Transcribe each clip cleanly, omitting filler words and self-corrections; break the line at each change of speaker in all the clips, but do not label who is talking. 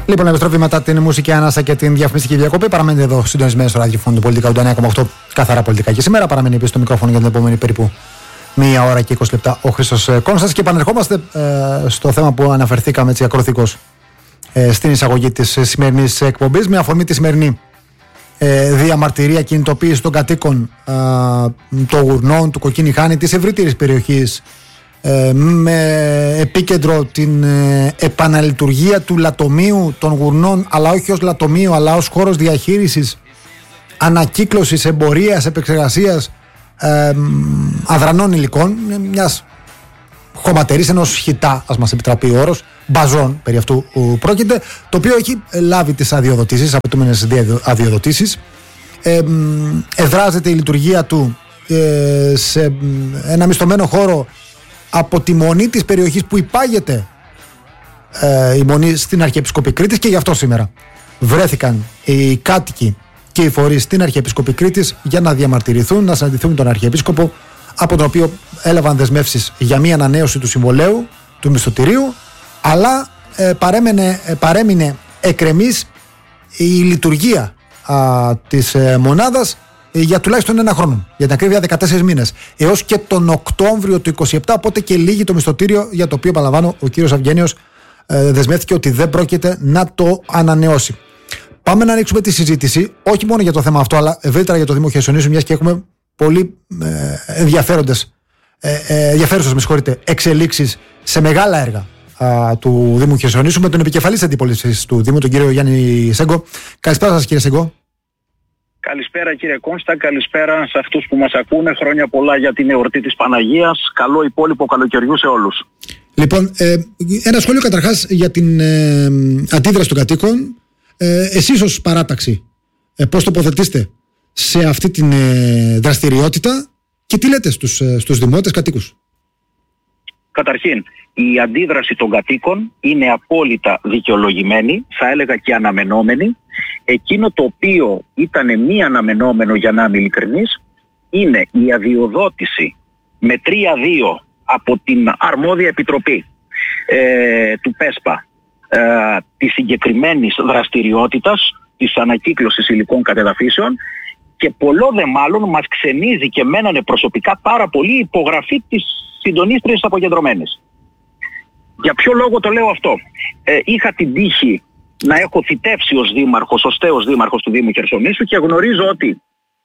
Λοιπόν, επιστροφή μετά την μουσική ανάσα και την διαφημιστική διακοπή. Παραμένετε εδώ συντονισμένοι στο ραδιοφώνο του Πολιτικά 89,8. Καθαρά πολιτικά και σήμερα. Παραμένει επίσης το μικρόφωνο για την επόμενη περίπου 1 ώρα και 20 λεπτά ο Χρήστος Κόνστας. Και επανερχόμαστε στο θέμα που αναφερθήκαμε έτσι ακροθήκως στην εισαγωγή της σημερινής εκπομπής. Με αφορμή τη σημερινή διαμαρτυρία, κινητοποίηση των κατοίκων των Γουρνών, του Κοκκίνη Χάνη, της ευρύτερης περιοχής, με επίκεντρο την επαναλειτουργία του λατομείου των Γουρνών, αλλά όχι ως λατομείο, αλλά ως χώρος διαχείρισης, ανακύκλωσης, εμπορίας, επεξεργασίας αδρανών υλικών, μιας χωματερής, ενός χιτά, ας μας επιτραπεί ο όρος, μπαζών περί αυτού πρόκειται, το οποίο έχει λάβει τις αδειοδοτήσεις, απαιτούμενες αδειοδοτήσεις. Εδράζεται η λειτουργία του σε ένα μισθωμένο χώρο από τη μονή της περιοχής που υπάγεται η μονή στην Αρχιεπισκοπή Κρήτης, και γι' αυτό σήμερα βρέθηκαν οι κάτοικοι και οι φορείς στην Αρχιεπισκοπή Κρήτης για να διαμαρτυρηθούν, να συναντηθούν με τον Αρχιεπίσκοπο, από τον οποίο έλαβαν δεσμεύσεις για μία ανανέωση του συμβολαίου του μισθωτηρίου, αλλά παρέμεινε εκκρεμής η λειτουργία της μονάδας για τουλάχιστον ένα χρόνο, για την ακρίβεια 14 μήνες, έως και τον Οκτώβριο του 27, οπότε και λύγει το μισθωτήριο, για το οποίο, επαναλαμβάνω, ο κύριος Αυγένιος δεσμεύτηκε ότι δεν πρόκειται να το ανανεώσει. Πάμε να ανοίξουμε τη συζήτηση, όχι μόνο για το θέμα αυτό, αλλά ευρύτερα για το Δήμο Χερσονήσου, μιας και έχουμε πολύ ενδιαφέρουσες εξελίξεις σε μεγάλα έργα του Δήμου Χερσονήσου, με τον επικεφαλής αντιπολίτευσης του Δήμου, τον κύριο Γιάννη Σέγκο. Καλησπέρα σας, κύριε Σέγκο.
Καλησπέρα, κύριε Κόνστα, καλησπέρα σε αυτούς που μας ακούνε. Χρόνια πολλά για την εορτή της Παναγίας. Καλό υπόλοιπο καλοκαιριού σε όλους. Λοιπόν,
ένα σχόλιο καταρχάς για την αντίδραση των κατοίκων. Εσείς ως παράταξη, πώς τοποθετήσετε σε αυτή την δραστηριότητα και τι λέτε στους δημότες κατοίκους?
Καταρχήν, η αντίδραση των κατοίκων είναι απόλυτα δικαιολογημένη, θα έλεγα και αναμενόμενη. Εκείνο το οποίο ήταν μη αναμενόμενο, για να είμαι ειλικρινής, είναι η αδειοδότηση με 3-2 από την αρμόδια επιτροπή του ΠΕΣΠΑ της συγκεκριμένης δραστηριότητας της ανακύκλωσης υλικών κατεδαφίσεων, και πολλό δε μάλλον μας ξενίζει και μένανε προσωπικά πάρα πολύ η υπογραφή της συντονίστριας αποκεντρωμένης. Για ποιο λόγο το λέω αυτό? Είχα την τύχη να έχω θητεύσει ως δήμαρχος, ως τέος δήμαρχος του Δήμου Χερσονήσου, και γνωρίζω ότι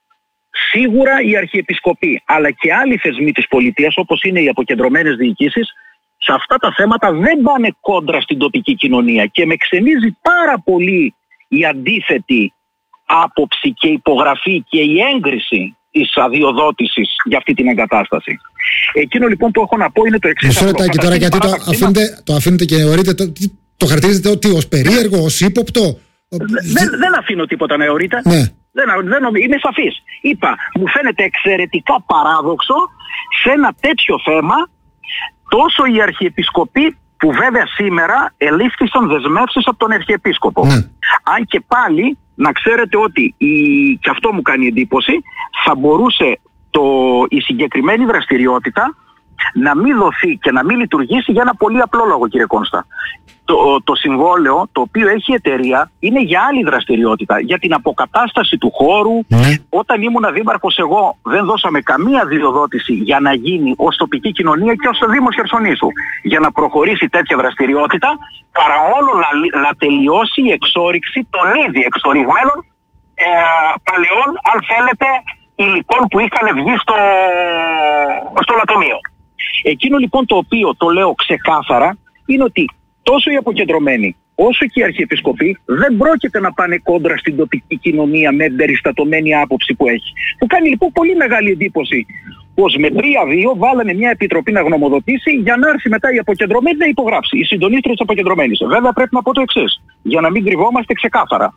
σίγουρα η Αρχιεπισκοπή, αλλά και άλλοι θεσμοί της πολιτείας, όπως είναι οι αποκεντρωμένες διοικήσεις, σε αυτά τα θέματα δεν πάνε κόντρα στην τοπική κοινωνία, και με ξενίζει πάρα πολύ η αντίθετη άποψη και υπογραφή και η έγκριση της αδειοδότησης για αυτή την εγκατάσταση. Εκείνο λοιπόν που έχω να πω είναι το εξής.
Μισό λεπτάκι τώρα, γιατί το αφήνετε και ορείτε, το χαρακτηρίζετε ότι ως περίεργο, ως ύποπτο?
Δεν αφήνω τίποτα να ορείτε.
Ναι.
Είμαι σαφής. Είπα, μου φαίνεται εξαιρετικά παράδοξο σε ένα τέτοιο θέμα τόσο η Αρχιεπισκοπή, που βέβαια σήμερα ελήφθησαν δεσμεύσεις από τον Αρχιεπίσκοπο. Ναι. Αν και πάλι να ξέρετε ότι και αυτό μου κάνει εντύπωση, θα μπορούσε η συγκεκριμένη δραστηριότητα να μην δοθεί και να μην λειτουργήσει για ένα πολύ απλό λόγο, κύριε Κόνστα. Το συμβόλαιο το οποίο έχει η εταιρεία είναι για άλλη δραστηριότητα, για την αποκατάσταση του χώρου. Όταν ήμουν δήμαρχος εγώ δεν δώσαμε καμία αδειοδότηση για να γίνει ως τοπική κοινωνία και ως το Δήμος Χερσονήσου για να προχωρήσει τέτοια δραστηριότητα, παρά όλο να τελειώσει η εξόρυξη των ήδη εξορυγμένων παλαιών, αν θέλετε, υλικών που είχαν βγει στο λατομείο. Εκείνο λοιπόν το οποίο το λέω ξεκάθαρα είναι ότι τόσο οι αποκεντρωμένοι όσο και η Αρχιεπισκοπή δεν πρόκειται να πάνε κόντρα στην τοπική κοινωνία με εμπεριστατωμένη άποψη που έχει. Μου κάνει λοιπόν πολύ μεγάλη εντύπωση πως με 3-2 βάλανε μια επιτροπή να γνωμοδοτήσει για να έρθει μετά η αποκεντρωμένη να υπογράψει, η συντονίστρια της αποκεντρωμένης. Βέβαια πρέπει να πω το εξής, για να μην κρυβόμαστε ξεκάθαρα.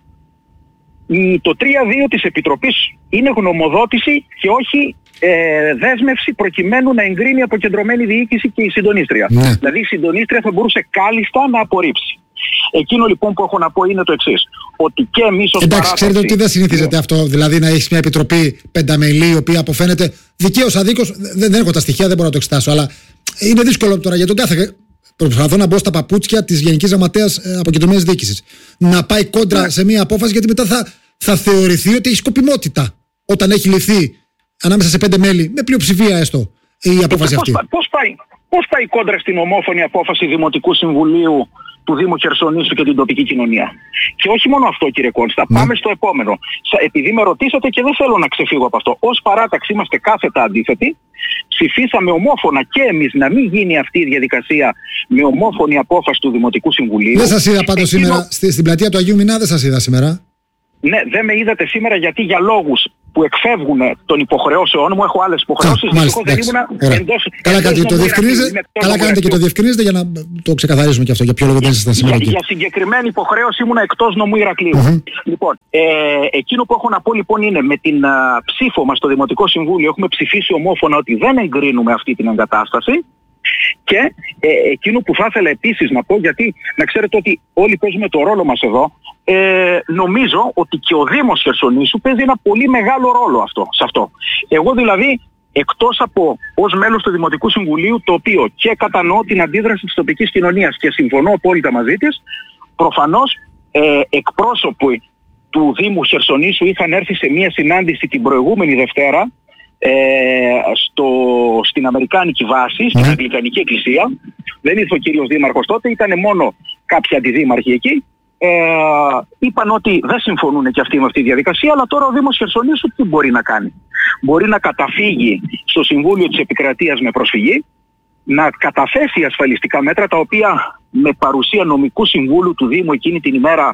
Το 3-2 της Επιτροπής είναι γνωμοδότηση και όχι δέσμευση προκειμένου να εγκρίνει η αποκεντρωμένη διοίκηση και η συντονίστρια. Ναι. Δηλαδή η συντονίστρια θα μπορούσε κάλλιστα να απορρίψει. Εκείνο λοιπόν που έχω να πω είναι το εξής. Ότι και εμείς ως
εντάξει, ξέρετε ότι δεν συνηθίζεται αυτό. Δηλαδή να έχεις μια επιτροπή πενταμελή, η οποία αποφαίνεται δικαίως αδίκως. Δεν έχω τα στοιχεία, δεν μπορώ να το εξετάσω. Αλλά είναι δύσκολο τώρα για τον κάθε Προσπαθώ να μπω στα παπούτσια της Γενικής Γραμματέας Αποκεντρωμένης Διοίκησης. Να πάει κόντρα σε μια απόφαση, γιατί μετά θα θεωρηθεί ότι έχει σκοπιμότητα όταν έχει ληφθεί ανάμεσα σε 5 μέλη, με πλειοψηφία έστω, η απόφαση αυτή.
Πώς πάει κόντρα στην ομόφωνη απόφαση Δημοτικού Συμβουλίου του Δήμου Χερσονήσου και την τοπική κοινωνία? Και όχι μόνο αυτό, κύριε Κόνστα, πάμε στο επόμενο. Επειδή με ρωτήσατε και δεν θέλω να ξεφύγω από αυτό. Ως παράταξη είμαστε κάθετα αντίθετοι. Ψηφίσαμε ομόφωνα και εμείς να μην γίνει αυτή η διαδικασία με ομόφωνη απόφαση του Δημοτικού Συμβουλίου.
Δεν σας είδα πάντως σήμερα στην πλατεία του Αγίου Μινά, δεν σας είδα σήμερα.
Ναι, δεν με είδατε σήμερα γιατί για λόγους που εκφεύγουν των υποχρεώσεων μου, έχω άλλες υποχρεώσεις.
Μάλιστα, δεν ήμουν καλά κάνετε και το διευκρινίζετε για να το ξεκαθαρίσουμε και αυτό. Για ποιο λόγο δεν ήσασταν σήμερα εκεί?
Για συγκεκριμένη υποχρέωση ήμουν εκτός νομού Ηρακλείου. Λοιπόν, εκείνο που έχω να πω λοιπόν είναι με την ψήφο μας στο Δημοτικό Συμβούλιο έχουμε ψηφίσει ομόφωνα ότι δεν εγκρίνουμε αυτή την εγκατάσταση. Και εκείνο που θα ήθελα επίσης να πω, γιατί να ξέρετε ότι όλοι παίζουμε το ρόλο μας εδώ, νομίζω ότι και ο Δήμος Χερσονήσου παίζει ένα πολύ μεγάλο ρόλο σε αυτό. Εγώ δηλαδή, εκτός από ως μέλος του Δημοτικού Συμβουλίου, το οποίο και κατανοώ την αντίδραση της τοπικής κοινωνίας και συμφωνώ απόλυτα μαζί της, προφανώς εκπρόσωποι του Δήμου Χερσονήσου είχαν έρθει σε μια συνάντηση την προηγούμενη Δευτέρα στην Αμερικάνικη βάση, στην Αγγλικανική Εκκλησία. Δεν ήρθε ο κύριος Δήμαρχος τότε, ήταν μόνο κάποιοι αντιδήμαρχοι εκεί. Είπαν ότι δεν συμφωνούν και αυτοί με αυτή τη διαδικασία, αλλά τώρα ο Δήμος Χερσονήσου τι μπορεί να κάνει? Μπορεί να καταφύγει στο Συμβούλιο της Επικρατείας με προσφυγή, να καταθέσει ασφαλιστικά μέτρα, τα οποία με παρουσία νομικού συμβούλου του Δήμου εκείνη την ημέρα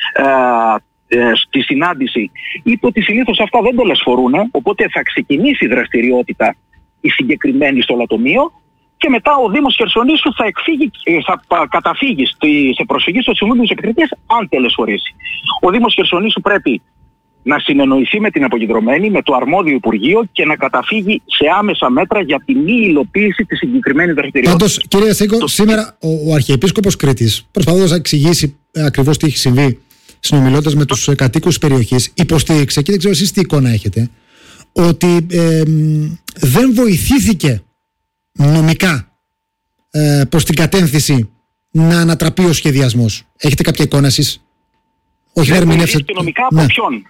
στη συνάντηση είπε ότι συνήθως αυτά δεν τελεσφορούν, οπότε θα ξεκινήσει η δραστηριότητα η συγκεκριμένη στο λατομείο και μετά ο Δήμος Χερσονήσου θα καταφύγει σε προσφυγή στο Συμβούλιο της Επικρατείας αν τελεσφορήσει. Ο Δήμος Χερσονήσου πρέπει να συνεννοηθεί με την αποκεντρωμένη, με το αρμόδιο Υπουργείο και να καταφύγει σε άμεσα μέτρα για τη μη υλοποίηση της συγκεκριμένης δραστηριότητας.
Πάντως, κύριε Σίγκο, σήμερα ο Αρχιεπίσκοπος Κρήτης, προσπαθώντας να εξηγήσει ακριβώς τι έχει συμβεί, συνομιλώντας με τους κατοίκους της περιοχής, υποστήριξε, και δεν ξέρω εσείς τι εικόνα έχετε, ότι δεν βοηθήθηκε νομικά προς την κατεύθυνση να ανατραπεί ο σχεδιασμός. Έχετε κάποια εικόνα εσείς? Όχι να ερμηνεύσετε.
Νομικά από ποιον?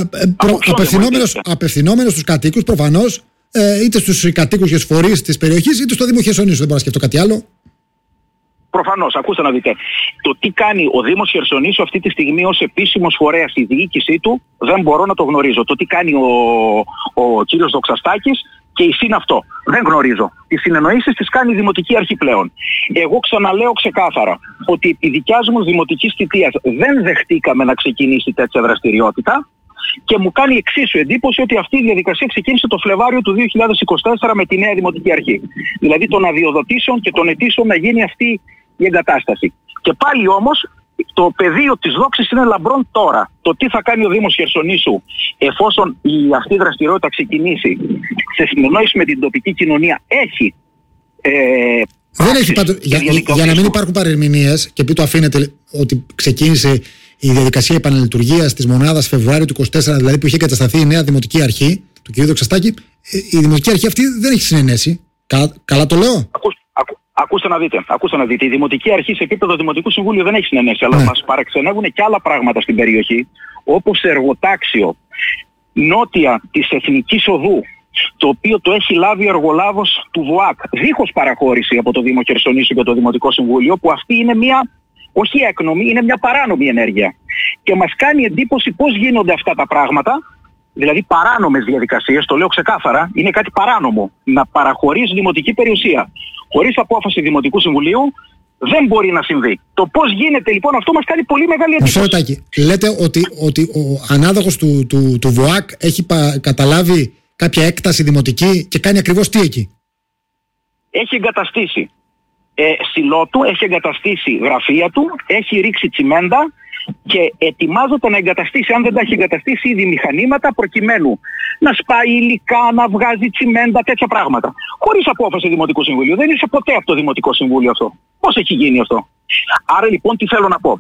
Απευθυνόμενος στους κατοίκους προφανώς, είτε στους κατοίκους και στους φορείς της περιοχής, είτε στο Δήμο Χερσονήσου. Δεν μπορώ να σκεφτώ κάτι άλλο.
Προφανώς, ακούστε να δείτε. Το τι κάνει ο Δήμος Χερσονήσου αυτή τη στιγμή ως επίσημος φορέας, η διοίκησή του, δεν μπορώ να το γνωρίζω. Το τι κάνει ο κύριος Δοξαστάκης και η ΣΥΝ αυτό, δεν γνωρίζω. Τις συνεννοήσεις τις κάνει η Δημοτική Αρχή πλέον. Εγώ ξαναλέω ξεκάθαρα ότι επί δικιάς μου δημοτικής θητείας δεν δεχτήκαμε να ξεκινήσει τέτοια δραστηριότητα και μου κάνει εξίσου εντύπωση ότι αυτή η διαδικασία ξεκίνησε το Φλεβάριο του 2024 με τη νέα Δημοτική Αρχή. Δηλαδή των αδειοδοτήσεων και των αιτήσεων να γίνει αυτή η εγκατάσταση. Και πάλι όμως το πεδίο της δόξης είναι λαμπρόν τώρα. Το τι θα κάνει ο Δήμος Χερσονήσου εφόσον αυτή η δραστηριότητα ξεκινήσει σε συνεννόηση με την τοπική κοινωνία έχει
δεν έχει πάντως, για να μην υπάρχουν παρερμηνίες, και επειδή το αφήνετε ότι ξεκίνησε η διαδικασία επαναλειτουργίας της μονάδας Φεβρουάριο του 2024, δηλαδή που είχε κατασταθεί η νέα Δημοτική Αρχή του κ. Δοξαστάκη, η Δημοτική Αρχή αυτή δεν έχει συνενέσει. Καλά το λέω?
Ακούστε να δείτε. Η Δημοτική Αρχή σε επίπεδο Δημοτικού Συμβούλιο δεν έχει συνενέσει, αλλά μας παραξενεύουν και άλλα πράγματα στην περιοχή, όπως εργοτάξιο νότια της Εθνικής Οδού, το οποίο το έχει λάβει εργολάβος του ΒΟΑΚ, δίχως παραχώρηση από το Δήμο Χερσονήσου και το Δημοτικό Συμβούλιο, που αυτή είναι μια, όχι έκνομη, είναι μια παράνομη ενέργεια. Και μας κάνει εντύπωση πώς γίνονται αυτά τα πράγματα, δηλαδή παράνομες διαδικασίες, το λέω ξεκάθαρα, είναι κάτι παράνομο να παραχωρείς δημοτική περιουσία χωρίς απόφαση Δημοτικού Συμβουλίου. Δεν μπορεί να συμβεί. Το πώς γίνεται λοιπόν αυτό μας κάνει πολύ μεγάλη εντύπωση.
Μισό λεπτάκι. Λέτε ότι ο ανάδοχος του ΒΟΑΚ έχει καταλάβει κάποια έκταση δημοτική και κάνει ακριβώς τι εκεί?
Έχει εγκαταστήσει σιλό του, έχει εγκαταστήσει γραφεία του, έχει ρίξει τσιμέντα και ετοιμάζεται να εγκαταστήσει, αν δεν τα έχει εγκαταστήσει ήδη, μηχανήματα προκειμένου να σπάει υλικά, να βγάζει τσιμέντα, τέτοια πράγματα. Χωρίς απόφαση Δημοτικού Συμβουλίου. Δεν ήρθε ποτέ από το Δημοτικό Συμβούλιο αυτό. Πώς έχει γίνει αυτό? Άρα λοιπόν τι θέλω να πω.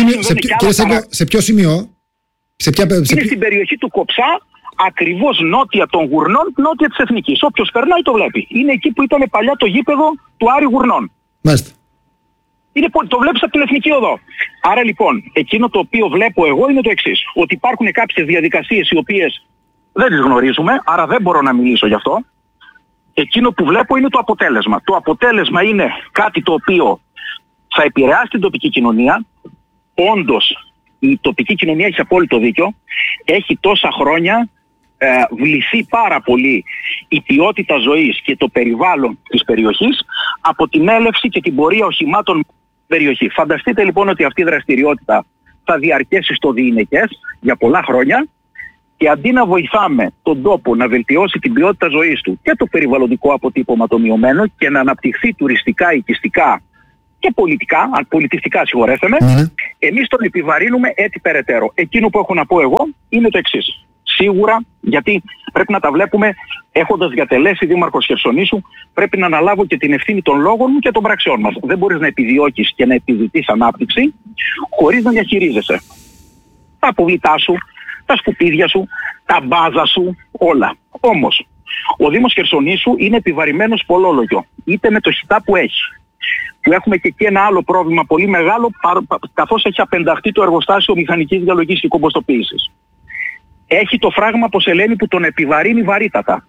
Σε ποιο σημείο?
Είναι στην περιοχή του Κοψά, ακριβώς νότια των Γουρνών, νότια της Εθνικής. Όποιος περνάει το βλέπει. Είναι εκεί που ήταν παλιά το γήπεδο του Άρη Γουρνών.
Μάλιστα.
Το βλέπεις από την Εθνική Οδό. Άρα λοιπόν, εκείνο το οποίο βλέπω εγώ είναι το εξής. Ότι υπάρχουν κάποιες διαδικασίες οι οποίες δεν τις γνωρίζουμε, άρα δεν μπορώ να μιλήσω γι' αυτό. Εκείνο που βλέπω είναι το αποτέλεσμα. Το αποτέλεσμα είναι κάτι το οποίο θα επηρεάσει την τοπική κοινωνία. Όντως, η τοπική κοινωνία έχει απόλυτο δίκιο. Έχει τόσα χρόνια βληθεί πάρα πολύ η ποιότητα ζωής και το περιβάλλον της περιοχής από την έλευση και την πορεία οχημάτων στην περιοχή. Φανταστείτε λοιπόν ότι αυτή η δραστηριότητα θα διαρκέσει στο διηνεκές για πολλά χρόνια και αντί να βοηθάμε τον τόπο να βελτιώσει την ποιότητα ζωής του και το περιβαλλοντικό αποτύπωμα το μειωμένο και να αναπτυχθεί τουριστικά, οικιστικά και πολιτιστικά συγχωρέστε με, εμείς τον επιβαρύνουμε έτσι περαιτέρω. Εκείνο που έχω να πω εγώ είναι το εξής. Σίγουρα, γιατί πρέπει να τα βλέπουμε, έχοντας διατελέσει δήμαρχος Χερσονήσου, πρέπει να αναλάβω και την ευθύνη των λόγων μου και των πραξιών μας. Δεν μπορείς να επιδιώκεις και να επιζητείς ανάπτυξη χωρίς να διαχειρίζεσαι τα αποβλητά σου, τα σκουπίδια σου, τα μπάζα σου, όλα. Όμως, ο Δήμος Χερσονήσου είναι επιβαρημένος πολλόλογιο, είτε με το χιτά που έχει. Που έχουμε και εκεί ένα άλλο πρόβλημα πολύ μεγάλο, καθώς έχει απενταχθεί το εργοστάσιο μηχανικής διαλογής και κομποστοποίησης. Έχει το φράγμα Ποσελένη που τον επιβαρύνει βαρύτατα.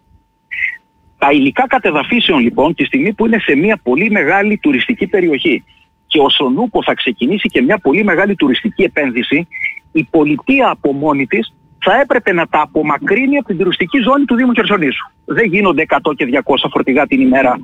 Τα υλικά κατεδαφίσεων λοιπόν, τη στιγμή που είναι σε μια πολύ μεγάλη τουριστική περιοχή και ο Σονούπο θα ξεκινήσει και μια πολύ μεγάλη τουριστική επένδυση, η πολιτεία από μόνη της θα έπρεπε να τα απομακρύνει από την τουριστική ζώνη του Δήμου Χερσονήσου. Δεν γίνονται 100 και 200 φορτηγά την ημέρα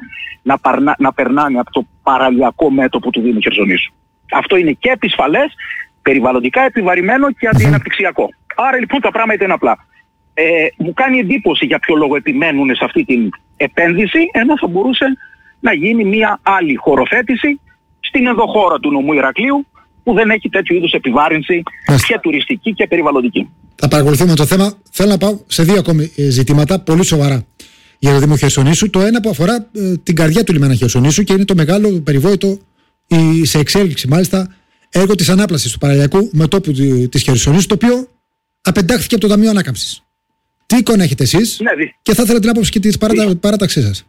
να περνάνε από το παραλιακό μέτωπο του Δήμου Χερσονήσου. Αυτό είναι και επισφαλές, περιβαλλοντικά επιβαρημένο και αντιαναπτυξιακό. Άρα λοιπόν τα πράγματα είναι απλά. Μου κάνει εντύπωση για ποιο λόγο επιμένουν σε αυτή την επένδυση, ενώ θα μπορούσε να γίνει μια άλλη χωροθέτηση στην ενδοχώρα του νομού Ηρακλείου, που δεν έχει τέτοιου είδους επιβάρυνση και τουριστική και περιβαλλοντική.
Θα παρακολουθούμε το θέμα. Θέλω να πάω σε δύο ακόμη ζητήματα πολύ σοβαρά για το Δήμο Χερσονήσου. Το ένα που αφορά την καρδιά του λιμένα Χερσονήσου και είναι το μεγάλο περιβόητο, σε εξέλιξη μάλιστα, έργο της ανάπλασης του παραλιακού μετώπου της Χερσονήσου, το οποίο απεντάχθηκε από το Ταμείο Ανάκαμψης. Τι εικόνα έχετε εσείς, και θα ήθελα την άποψη και της παράταξής σας.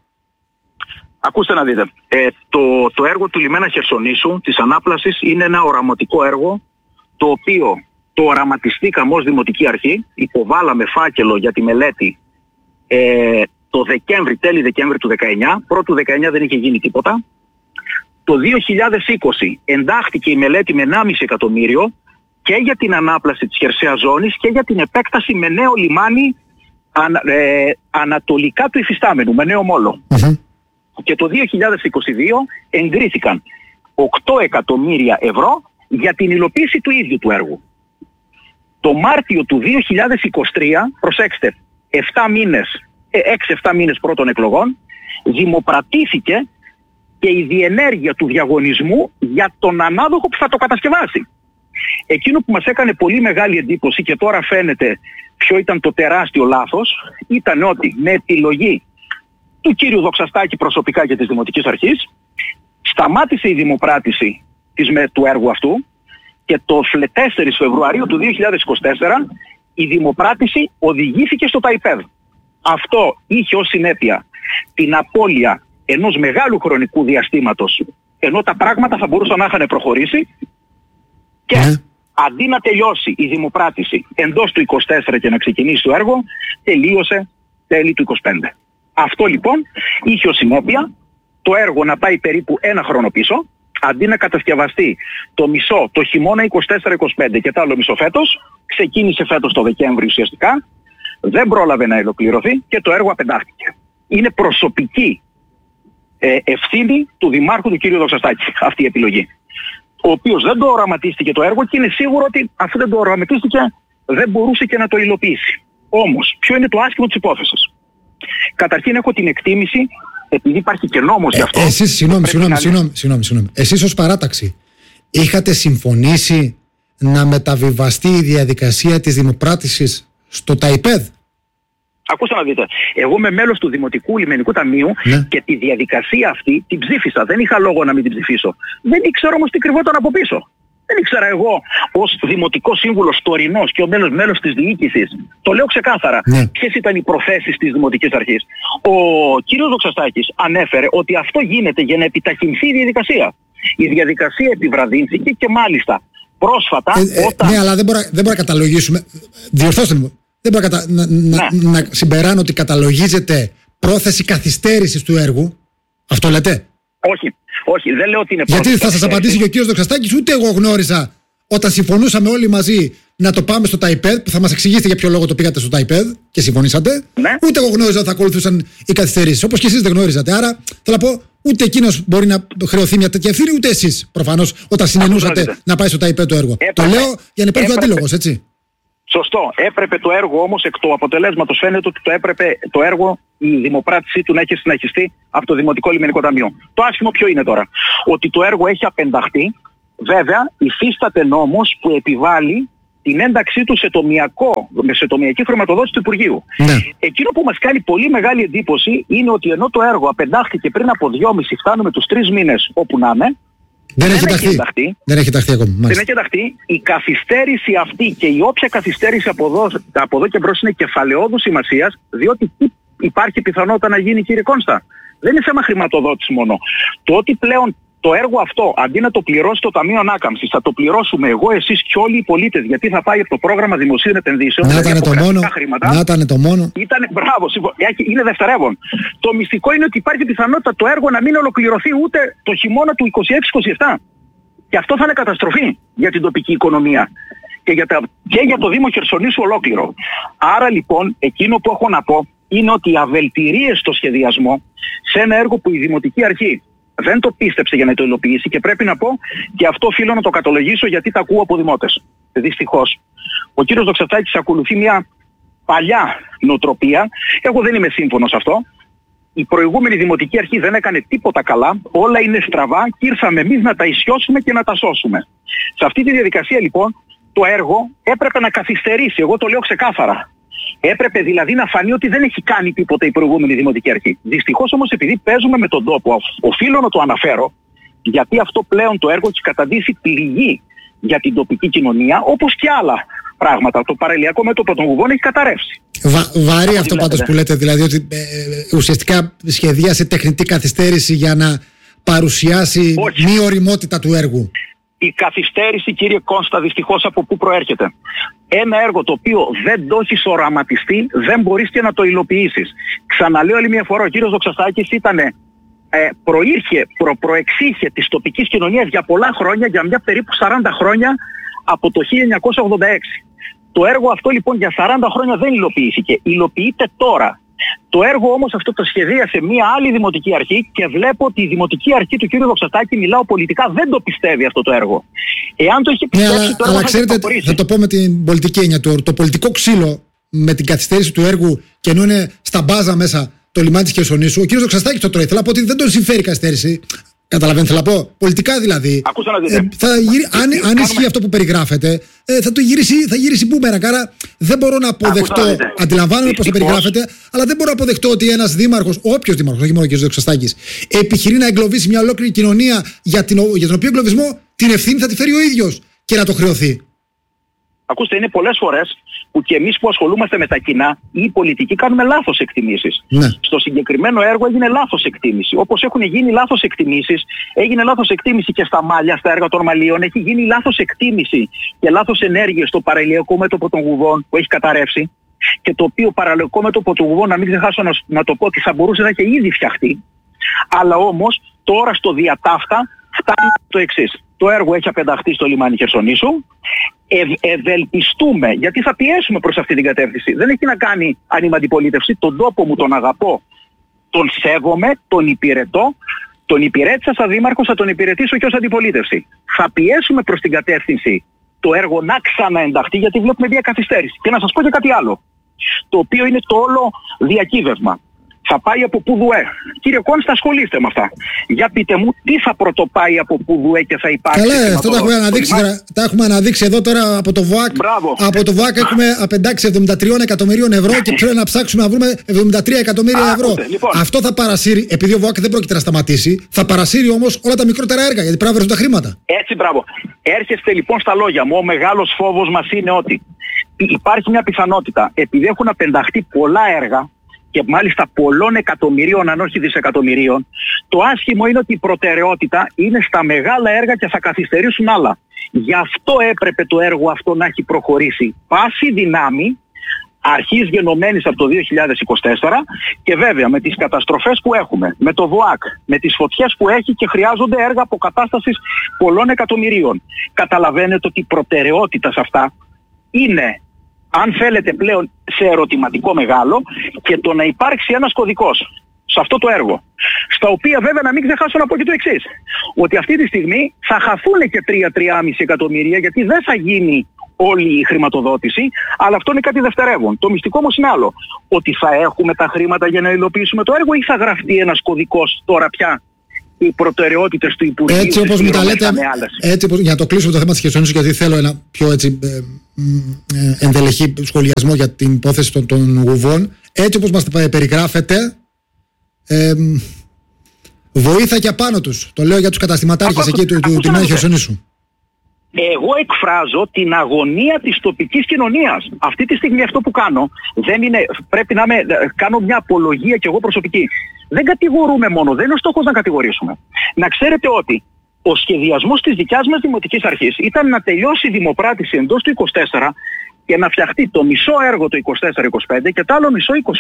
Ακούστε να δείτε. Το έργο του λιμένα Χερσονήσου της ανάπλασης είναι ένα οραματικό έργο, το οποίο το οραματιστήκαμε ως Δημοτική Αρχή, υποβάλαμε φάκελο για τη μελέτη το Δεκέμβρη, τέλη Δεκέμβρη του 19, πρώτου 19 δεν είχε γίνει τίποτα. Το 2020 εντάχθηκε η μελέτη με 1,5 εκατομμύριο και για την ανάπλαση της χερσαίας ζώνης και για την επέκταση με νέο λιμάνι ανατολικά του υφιστάμενου, με νέο μόλο. Και το 2022 εγκρίθηκαν 8 εκατομμύρια ευρώ για την υλοποίηση του ίδιου του έργου. Το Μάρτιο του 2023, προσέξτε, 6-7 μήνες πρώτων εκλογών, δημοπρατήθηκε και η διενέργεια του διαγωνισμού για τον ανάδοχο που θα το κατασκευάσει. Εκείνο που μας έκανε πολύ μεγάλη εντύπωση και τώρα φαίνεται ποιο ήταν το τεράστιο λάθος, ήταν ότι με επιλογή του κύριου Δοξαστάκη προσωπικά και της Δημοτικής Αρχής σταμάτησε η δημοπράτηση του έργου αυτού και το 4 Φεβρουαρίου του 2024 η δημοπράτηση οδηγήθηκε στο ΤΑΙΠΕΔ. Αυτό είχε ως συνέπεια την απώλεια ενός μεγάλου χρονικού διαστήματος, ενώ τα πράγματα θα μπορούσαν να είχαν προχωρήσει, και αντί να τελειώσει η δημοπράτηση εντός του 24 και να ξεκινήσει το έργο, τελείωσε τέλη του 25. Αυτό λοιπόν είχε ως συνέπεια το έργο να πάει περίπου ένα χρόνο πίσω, αντί να κατασκευαστεί το μισό το χειμώνα 24-25 και το άλλο μισό φέτος, ξεκίνησε φέτος το Δεκέμβρη ουσιαστικά, δεν πρόλαβε να ολοκληρωθεί και το έργο απεντάχθηκε. Είναι προσωπική ευθύνη του Δημάρχου του κ. Δοξαστάκη αυτή η επιλογή, ο οποίος δεν το οραματίστηκε το έργο και είναι σίγουρο ότι αφού δεν το οραματίστηκε δεν μπορούσε και να το υλοποιήσει. Όμως, ποιο είναι το άσχημο της υπόθεσης? Καταρχήν έχω την εκτίμηση, επειδή υπάρχει και νόμος γι' αυτό...
Εσείς, συγγνώμη. Εσείς ως παράταξη είχατε συμφωνήσει να μεταβιβαστεί η διαδικασία της δημοπράτησης στο ΤΑΙΠΕΔ?
Ακούστε να δείτε. Εγώ είμαι μέλος του Δημοτικού Λιμενικού Ταμείου και τη διαδικασία αυτή την ψήφισα. Δεν είχα λόγο να μην την ψηφίσω. Δεν ήξερα όμως τι κρυβόταν από πίσω. Δεν ήξερα εγώ ως Δημοτικός Σύμβουλος τωρινός και ο μέλος της διοίκησης, το λέω ξεκάθαρα, ποιες ήταν οι προθέσεις της Δημοτικής Αρχής. Ο κύριος Δοξαστάκης ανέφερε ότι αυτό γίνεται για να επιταχυνθεί η διαδικασία. Η διαδικασία επιβραδύνθηκε και μάλιστα πρόσφατα.
Ναι, αλλά δεν μπορούμε να καταλογίσουμε. Διορθώστε μου. Δεν μπορώ να συμπεράνω ότι καταλογίζεται πρόθεση καθυστέρησης του έργου. Αυτό λέτε?
Όχι, δεν λέω ότι είναι πρόθεση.
Γιατί θα σας απαντήσει και ο κύριος Δοξαστάκης, ούτε εγώ γνώρισα όταν συμφωνούσαμε όλοι μαζί να το πάμε στο ΤΑΙΠΕΔ, που θα μας εξηγήσετε για ποιο λόγο το πήγατε στο ΤΑΙΠΕΔ και συμφωνήσατε. Ναι. Ούτε εγώ γνώριζα ότι θα ακολουθούσαν οι καθυστερήσεις. Όπως και εσείς δεν γνώριζατε. Άρα θέλω να πω, ούτε εκείνος μπορεί να χρεωθεί μια τέτοια ευθύνη, ούτε εσείς προφανώς όταν συνενούσατε να πάει στο ΤΑΙΠΕΔ το έργο. Το λέω για να υπάρχει ο αντίλογος, έτσι.
Σωστό. Έπρεπε το έργο όμως, εκ του αποτελέσματος φαίνεται ότι το έργο, η δημοπράτησή του να έχει συνεχιστεί από το Δημοτικό Λιμενικό Ταμείο. Το άσχημο ποιο είναι τώρα? Ότι το έργο έχει απενταχθεί. Βέβαια, υφίσταται νόμος που επιβάλλει την ένταξή του σε τομιακή χρηματοδότηση του Υπουργείου. Ναι. Εκείνο που μας κάνει πολύ μεγάλη εντύπωση είναι ότι ενώ το έργο απεντάχθηκε πριν από 2,5, φτάνουμε τους 3 μήνες όπου να είναι,
δεν έχει ενταχθεί ακόμη.
Δεν έχει ενταχθεί. Η καθυστέρηση αυτή και η όποια καθυστέρηση από εδώ και μπρος είναι κεφαλαιόδους σημασίας, διότι υπάρχει πιθανότητα να γίνει, κύριε Κόνστα. Δεν είναι θέμα χρηματοδότηση μόνο. Το ότι πλέον το έργο αυτό, αντί να το πληρώσει το Ταμείο Ανάκαμψης, θα το πληρώσουμε εγώ, εσείς και όλοι οι πολίτες, γιατί θα πάει από το πρόγραμμα δημοσίων επενδύσεων.
Να ήταν το μόνο.
Μπράβο, είναι δευτερεύον. Το μυστικό είναι ότι υπάρχει πιθανότητα το έργο να μην ολοκληρωθεί ούτε το χειμώνα του 26-27. Και αυτό θα είναι καταστροφή για την τοπική οικονομία και για το Δήμο Χερσονήσου ολόκληρο. Άρα λοιπόν, εκείνο που έχω να πω είναι ότι οι αβελτηρίες στο σχεδιασμό σε ένα έργο που η Δημοτική Αρχή δεν το πίστεψε για να το υλοποιήσει, και πρέπει να πω, και αυτό οφείλω να το κατολογήσω γιατί τα ακούω από δημότες. Δυστυχώς, ο κύριος Δοξαστάκης ακολουθεί μια παλιά νοοτροπία. Εγώ δεν είμαι σύμφωνος σε αυτό. Η προηγούμενη Δημοτική Αρχή δεν έκανε τίποτα καλά, όλα είναι στραβά και ήρθαμε εμείς να τα ισιώσουμε και να τα σώσουμε. Σε αυτή τη διαδικασία λοιπόν το έργο έπρεπε να καθυστερήσει, εγώ το λέω ξεκάθαρα. Έπρεπε δηλαδή να φανεί ότι δεν έχει κάνει τίποτα η προηγούμενη Δημοτική Αρχή. Δυστυχώς όμως, επειδή παίζουμε με τον τόπο, οφείλω να το αναφέρω, γιατί αυτό πλέον το έργο έχει καταντήσει πληγή για την τοπική κοινωνία, όπως και άλλα πράγματα. Το παραλιακό μέτωπο των Γουβών έχει καταρρεύσει.
Βαρύ αυτό πάντως που λέτε, δηλαδή ότι ουσιαστικά σχεδίασε τεχνητή καθυστέρηση για να παρουσιάσει μη ωριμότητα του έργου.
Η καθυστέρηση, κύριε Κόνστα, δυστυχώς από πού προέρχεται? Ένα έργο το οποίο δεν το έχεις οραματιστεί, δεν μπορείς και να το υλοποιήσεις. Ξαναλέω άλλη μια φορά, ο κύριος Δοξαστάκης προεξήχε της τοπικής κοινωνίας για πολλά χρόνια, για μια περίπου 40 χρόνια από το 1986. Το έργο αυτό λοιπόν για 40 χρόνια δεν υλοποιήθηκε. Υλοποιείται τώρα. Το έργο όμως αυτό το σχεδίασε μια άλλη Δημοτική Αρχή και βλέπω ότι η Δημοτική Αρχή του κ. Δοξαστάκη, μιλάω πολιτικά, δεν το πιστεύει αυτό το έργο. Εάν το είχε πιστέψει το έργο
αλλά ξέρετε, θα το πω με την πολιτική έννοια του. Το πολιτικό ξύλο με την καθυστέρηση του έργου και ενώ είναι στα μπάζα μέσα το λιμάνι της Χερσονήσου, ο κ. Δοξαστάκης το τρώει. Θέλω να πω ότι δεν τον συμφέρει η καθυστέρηση. Καταλαβαίνετε, θέλω να πω. Πολιτικά δηλαδή. Αν ισχύει αυτό που περιγράφεται, θα γυρίσει μπούμεραγκ. Άρα δεν μπορώ να αποδεχτώ. Αντιλαμβάνομαι πώς το περιγράφεται, αλλά δεν μπορώ να αποδεχτώ ότι ένας δήμαρχος, όποιος δήμαρχος, όχι μόνο ο κ. Δοξαστάκης, επιχειρεί να εγκλωβίσει μια ολόκληρη κοινωνία για τον οποίο εγκλωβισμό την ευθύνη θα τη φέρει ο ίδιος και να το χρεωθεί.
Ακούστε, είναι πολλές φορές που και εμείς που ασχολούμαστε με τα κοινά ή οι πολιτικοί κάνουμε λάθος εκτιμήσεις. Ναι. Στο συγκεκριμένο έργο έγινε λάθος εκτίμηση. Όπως έχουν γίνει λάθος εκτιμήσεις, έγινε λάθος εκτίμηση και στα μάλια, στα έργα των μαλλίων, έχει γίνει λάθος εκτίμηση και λάθος ενέργεια στο παραλιακό μέτωπο των Γουβών που έχει καταρρεύσει και το οποίο παραλιακό μέτωπο των Γουβών, να μην ξεχάσω να το πω, ότι θα μπορούσε να έχει ήδη φτιαχτεί. Αλλά όμως τώρα στο διατάφτα φτάνει το εξής. Το έργο έχει απενταχθεί στο λιμάνι Χερσονήσου. Ευελπιστούμε, γιατί θα πιέσουμε προς αυτή την κατεύθυνση. Δεν έχει να κάνει αν είμαι αντιπολίτευση. Τον τόπο μου τον αγαπώ, τον σέβομαι, τον υπηρετώ. Τον υπηρέτησα σαν δήμαρχος, θα τον υπηρετήσω και ως αντιπολίτευση. Θα πιέσουμε προς την κατεύθυνση το έργο να ξαναενταχθεί, γιατί βλέπουμε μια καθυστέρηση. Και να σας πω και κάτι άλλο, το οποίο είναι το όλο διακύβευμα. Θα πάει από Πουδουέ. Κύριε Κόνστα, ασχολείστε με αυτά. Για πείτε μου, τι θα πρωτοπάει από Πουδουέ και θα υπάρξει?
Καλά, αυτό τα έχουμε αναδείξει εδώ τώρα από το ΒΟΑΚ. Από το ΒΟΑΚ έχουμε απεντάξει 73 εκατομμυρίων ευρώ και πρέπει να ψάξουμε να βρούμε 73 εκατομμύρια ευρώ. Λοιπόν. Αυτό θα παρασύρει, επειδή ο ΒΟΑΚ δεν πρόκειται να σταματήσει, θα παρασύρει όμως όλα τα μικρότερα έργα, γιατί πρέπει να βρουν τα χρήματα.
Έτσι, μπράβο. Έρχεστε λοιπόν στα λόγια μου. Ο μεγάλος φόβος μας είναι ότι υπάρχει μια πιθανότητα, επειδή έχουν απενταχθεί πολλά έργα, και μάλιστα πολλών εκατομμυρίων αν όχι δισεκατομμυρίων, το άσχημο είναι ότι η προτεραιότητα είναι στα μεγάλα έργα και θα καθυστερήσουν άλλα. Γι' αυτό έπρεπε το έργο αυτό να έχει προχωρήσει πάση δυνάμει, αρχής γενομένης από το 2024 και βέβαια με τις καταστροφές που έχουμε, με το ΒΟΑΚ, με τις φωτιές που έχει και χρειάζονται έργα αποκατάστασης πολλών εκατομμυρίων. Καταλαβαίνετε ότι η προτεραιότητα σε αυτά είναι, αν θέλετε πλέον, σε ερωτηματικό μεγάλο και το να υπάρξει ένας κωδικός σε αυτό το έργο. Στα οποία βέβαια να μην ξεχάσω να πω και το εξής, ότι αυτή τη στιγμή θα χαθούν και 3-3,5 εκατομμύρια γιατί δεν θα γίνει όλη η χρηματοδότηση, αλλά αυτό είναι κάτι δευτερεύον. Το μυστικό όμως είναι άλλο. Ότι θα έχουμε τα χρήματα για να υλοποιήσουμε το έργο ή θα γραφτεί ένας κωδικός τώρα πια οι προτεραιότητες του Υπουργείου.
Έτσι όπως μου τα λέτε, έτσι, για να το κλείσουμε το θέμα της Χερσονήσου, γιατί θέλω ένα πιο έτσι, ενδελεχή σχολιασμό για την υπόθεση των γουβών. Έτσι όπως μας περιγράφετε, βοήθα και απάνω τους. Το λέω για τους καταστηματάρχες εκεί του Νέου Χερσονήσου.
Εγώ εκφράζω την αγωνία της τοπικής κοινωνίας. Αυτή τη στιγμή αυτό που κάνω δεν είναι, πρέπει να κάνω μια απολογία κι εγώ προσωπική. Δεν κατηγορούμε μόνο, δεν είναι ο στόχος να κατηγορήσουμε. Να ξέρετε ότι ο σχεδιασμός της δικιάς μας Δημοτικής Αρχής ήταν να τελειώσει η δημοπράτηση εντός του 24 και να φτιαχτεί το μισό έργο το 24-25 και το άλλο μισό 25-26.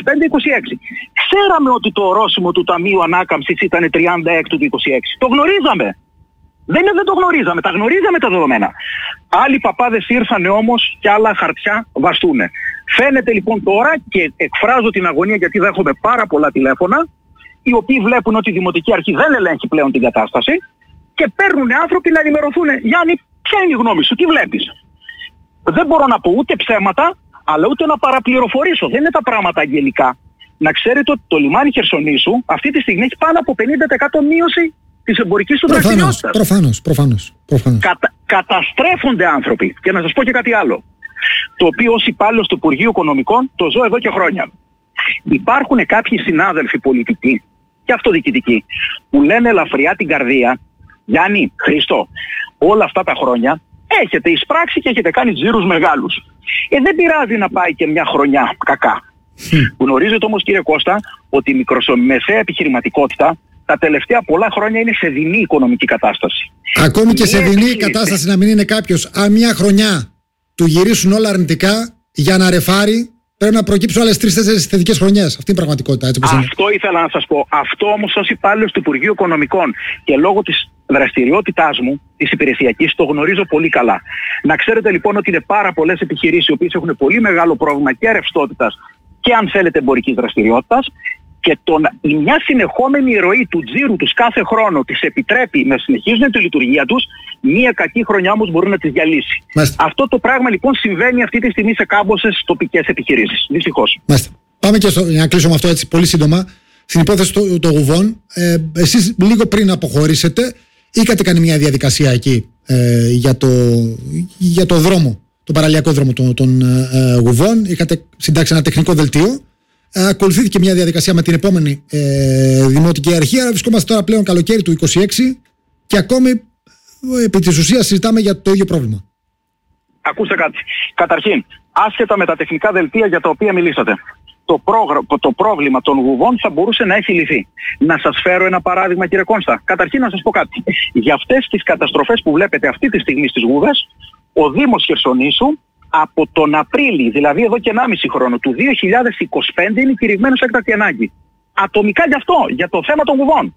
Ξέραμε ότι το ορόσημο του Ταμείου Ανάκαμψης ήταν 36 του 26. Το γνωρίζαμε. Δεν το γνωρίζαμε, τα γνωρίζαμε τα δεδομένα. Άλλοι παπάδες ήρθανε όμως και άλλα χαρτιά βαστούνε. Φαίνεται λοιπόν τώρα και εκφράζω την αγωνία γιατί δέχομαι πάρα πολλά τηλέφωνα οι οποίοι βλέπουν ότι η Δημοτική Αρχή δεν ελέγχει πλέον την κατάσταση και παίρνουν άνθρωποι να ενημερωθούν. Γιάννη, ποια είναι η γνώμη σου, τι βλέπεις? Δεν μπορώ να πω ούτε ψέματα, αλλά ούτε να παραπληροφορήσω. Δεν είναι τα πράγματα αγγελικά. Να ξέρετε ότι το λιμάνι Χερσονήσου αυτή τη στιγμή έχει πάνω από 50% μείωση της εμπορικής του δραστηριότητας.
Προφανώς.
Καταστρέφονται άνθρωποι. Και να σας πω και κάτι άλλο, το οποίο ως υπάλληλος του Υπουργείου Οικονομικών το ζω εδώ και χρόνια. Υπάρχουν κάποιοι συνάδελφοι πολιτικοί και αυτοδιοικητικοί που λένε ελαφριά την καρδία, Γιάννη, Χρήστο, όλα αυτά τα χρόνια έχετε εισπράξει και έχετε κάνει τζίρους μεγάλους. Δεν πειράζει να πάει και μια χρονιά κακά. Γνωρίζετε όμως, κύριε Κώστα, ότι η μικρομεσαία επιχειρηματικότητα τα τελευταία πολλά χρόνια είναι σε δεινή οικονομική κατάσταση.
Ακόμη και σε δεινή κατάσταση να μην είναι κάποιος, αν μια χρονιά του γυρίσουν όλα αρνητικά, για να ρεφάρει πρέπει να προκύψουν άλλες 3-4 θετικές χρονιές. Αυτή είναι η πραγματικότητα. Έτσι όπως
αυτό είναι. Ήθελα να σας πω. Αυτό όμως ως υπάλληλος του Υπουργείου Οικονομικών και λόγω της δραστηριότητάς μου, της υπηρεσιακής, το γνωρίζω πολύ καλά. Να ξέρετε λοιπόν ότι είναι πάρα πολλές επιχειρήσεις οι οποίες έχουν πολύ μεγάλο πρόβλημα και ρευστότητας και αν θέλετε εμπορικής δραστηριότητας. Και μια συνεχόμενη ροή του τζίρου τους κάθε χρόνο τις επιτρέπει να συνεχίζουν τη λειτουργία τους, μια κακή χρονιά όμως μπορεί να τις διαλύσει. Μάλιστα. Αυτό το πράγμα λοιπόν συμβαίνει αυτή τη στιγμή σε κάμποσες τοπικές επιχειρήσεις. Δυστυχώς.
Μάλιστα. Πάμε και για να κλείσω με αυτό έτσι πολύ σύντομα. Στην υπόθεση των γουβών, εσείς λίγο πριν αποχωρήσετε, είχατε κάνει μια διαδικασία εκεί για το δρόμο, το παραλιακό δρόμο των γουβών. Είχατε συντάξει ένα τεχνικό δελτίο. Ακολουθήθηκε μια διαδικασία με την επόμενη Δημοτική Αρχή. Άρα βρισκόμαστε τώρα πλέον καλοκαίρι του 26 και ακόμη επί της ουσίας συζητάμε για το ίδιο πρόβλημα.
Ακούστε κάτι. Καταρχήν, άσχετα με τα τεχνικά δελτία για τα οποία μιλήσατε, το πρόβλημα των γουβών θα μπορούσε να έχει λυθεί. Να σας φέρω ένα παράδειγμα, κύριε Κόνστα. Καταρχήν να σας πω κάτι. Για αυτές τις καταστροφές που βλέπετε αυτή τη στιγμή στις γούβες, ο Δήμος Χερσονήσου από τον Απρίλη, δηλαδή εδώ και 1,5 χρόνο του 2025, είναι κηρυγμένος έκτακτη ανάγκη. Ατομικά γι' αυτό, για το θέμα των γουβών.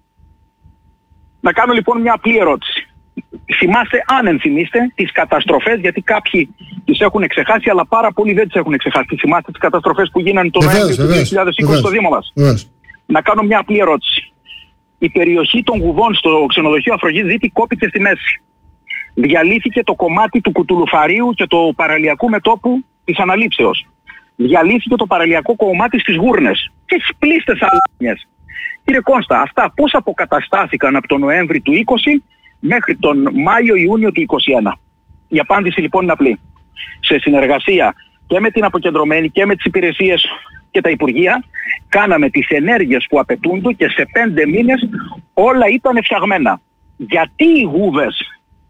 Να κάνω λοιπόν μια απλή ερώτηση. Θυμάστε, αν ενθυμίστε, τις καταστροφές, γιατί κάποιοι τις έχουν ξεχάσει, αλλά πάρα πολλοί δεν τις έχουν ξεχάσει. Θυμάστε τις καταστροφές που γίνανε το Νοέμβριο του 2020 στο Δήμο μας. Να κάνω μια απλή ερώτηση. Η περιοχή των γουβών στο ξενοδοχείο Αφροδίτη κόπηκε στη μέση. Διαλύθηκε το κομμάτι του Κουτουλουφαρίου και του παραλιακού μετώπου της Αναλήψεως. Διαλύθηκε το παραλιακό κομμάτι στις Γούρνες και στις πλήστες αλάνιες. Κύριε Κώστα, αυτά πώς αποκαταστάθηκαν από τον Νοέμβρη του 20 μέχρι τον Μάιο-Ιούνιο του 21? Η απάντηση λοιπόν είναι απλή. Σε συνεργασία και με την αποκεντρωμένη και με τις υπηρεσίες και τα Υπουργεία, κάναμε τις ενέργειες που απαιτούνται και σε 5 μήνες όλα ήταν φτιαγμένα. Γιατί οι γούβες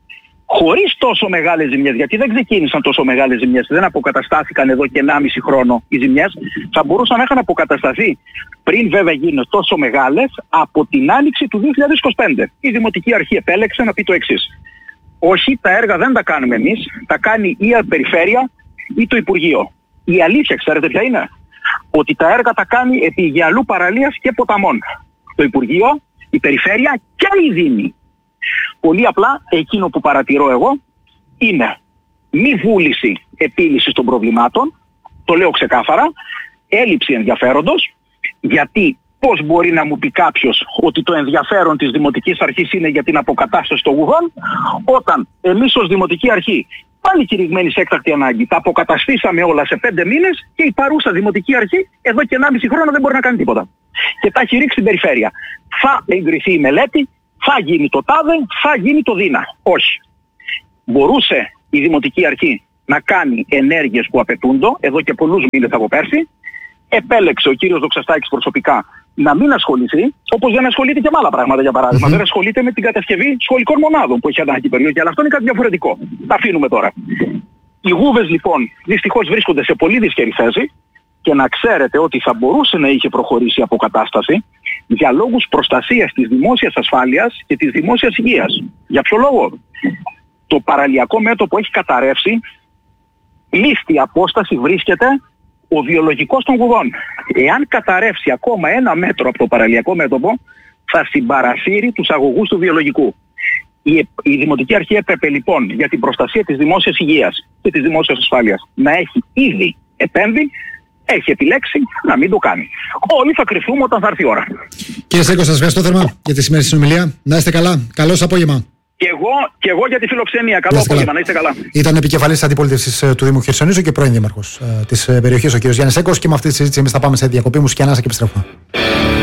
χωρίς τόσο μεγάλες ζημιές, γιατί δεν ξεκίνησαν τόσο μεγάλες ζημιές, δεν αποκαταστάθηκαν εδώ και 1,5 χρόνο οι ζημιές, θα μπορούσαν να είχαν αποκατασταθεί πριν βέβαια γίνουν τόσο μεγάλες από την άνοιξη του 2025. Η Δημοτική Αρχή επέλεξε να πει το εξής: όχι, τα έργα δεν τα κάνουμε εμείς, τα κάνει ή η Περιφέρεια ή το Υπουργείο. Η αλήθεια, ξέρετε ποια είναι? Ότι τα έργα τα κάνει επί γυαλού παραλίας και ποταμών το Υπουργείο, η Περιφέρεια και η Δήμη. Πολύ απλά εκείνο που παρατηρώ εγώ είναι μη βούληση επίλυσης των προβλημάτων, το λέω ξεκάθαρα, έλλειψη ενδιαφέροντος, γιατί πώς μπορεί να μου πει κάποιος ότι το ενδιαφέρον της Δημοτικής Αρχής είναι για την αποκατάσταση των γουγών, όταν εμείς ως Δημοτική Αρχή, πάλι κηρυγμένη σε έκτακτη ανάγκη, τα αποκαταστήσαμε όλα σε 5 μήνες και η παρούσα Δημοτική Αρχή εδώ και 1,5 χρόνο δεν μπορεί να κάνει τίποτα. Και τα έχει ρίξει στην Περιφέρεια. Θα εγκριθεί η μελέτη, θα γίνει το τάδε, θα γίνει το δίνα. Όχι. Μπορούσε η Δημοτική Αρχή να κάνει ενέργειες που απαιτούνται εδώ και πολλούς μήνες από πέρσι. Επέλεξε ο κύριος Δοξαστάκης προσωπικά να μην ασχοληθεί, όπως δεν ασχολείται και με άλλα πράγματα, για παράδειγμα. Δεν ασχολείται με την κατασκευή σχολικών μονάδων που έχει ανάγκη η περιοχή, αλλά αυτό είναι κάτι διαφορετικό. Τα αφήνουμε τώρα. Οι γούβες λοιπόν δυστυχώς βρίσκονται σε πολύ δύσκολη θέση και να ξέρετε ότι θα μπορούσε να είχε προχωρήσει η αποκατάσταση για λόγους προστασίας της δημόσιας ασφάλειας και της δημόσιας υγείας. Για ποιο λόγο? Το παραλιακό μέτωπο έχει καταρρεύσει, λίστη απόσταση βρίσκεται ο βιολογικός των γουγών. Εάν καταρρεύσει ακόμα 1 μέτρο από το παραλιακό μέτωπο, θα συμπαρασύρει τους αγωγούς του βιολογικού. Η Δημοτική Αρχή έπρεπε λοιπόν για την προστασία της δημόσιας υγείας και της δημόσιας ασφάλειας να έχει ήδη επέμβει, έχει επιλέξει να μην το κάνει. Όλοι θα κρυφθούμε όταν θα έρθει η ώρα. Κύριε
Σέκο, σας ευχαριστώ θερμά για τη σημερινή συνομιλία. Να είστε καλά. Καλώς απόγευμα.
Και εγώ για τη φιλοξενία. Καλό απόγευμα, να είστε καλά.
Ήταν επικεφαλής αντιπολίτευσης του Δήμου Χερσονήσου και πρώην δήμαρχος της περιοχής ο κ. Γιάννης Σέκος. Και με αυτή τη συζήτηση εμείς θα πάμε σε διακοπή μουσική ανάσα και επιστρέφουμε.